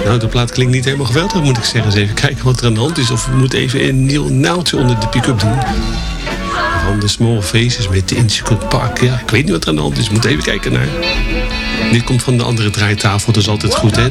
Nou, de plaat klinkt niet helemaal geweldig, moet ik zeggen. Eens even kijken wat er aan de hand is. Of we moeten even een nieuw naaldje onder de pick-up doen. Van de Small Faces met de Insecure Park. Ja, ik weet niet wat er aan de hand is. We moeten even kijken naar. Dit komt van de andere draaitafel, dat is altijd goed, hè?